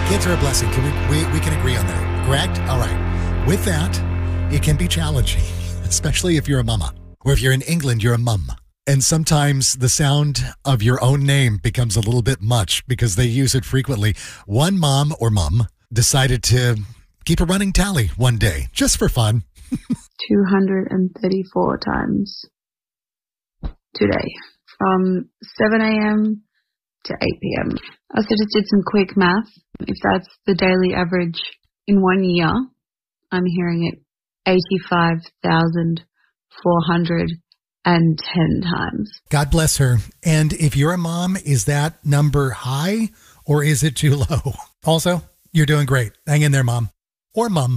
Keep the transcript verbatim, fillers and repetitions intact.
Kids are a blessing. Can we, we, we can agree on that, correct? All right. With that, it can be challenging, especially if you're a mama. Or if you're in England, you're a mum. And sometimes the sound of your own name becomes a little bit much because they use it frequently. One mom or mum decided to keep a running tally one day, just for fun. two hundred thirty-four times today, from seven a.m. to eight p.m. I also just did some quick math. If that's the daily average in one year, I'm hearing it eighty-five thousand four hundred ten times. God bless her. And if you're a mom, is that number high or is it too low? Also, you're doing great. Hang in there, mom or mum.